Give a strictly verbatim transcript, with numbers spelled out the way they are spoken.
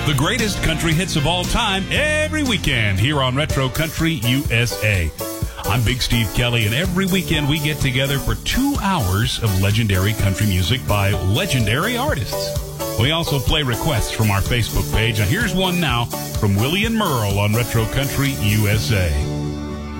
The greatest country hits of all time every weekend here on Retro Country U S A. I'm Big Steve Kelly, and every weekend we get together for two hours of legendary country music by legendary artists. We also play requests from our Facebook page, and here's one now from Willie and Merle on Retro Country U S A.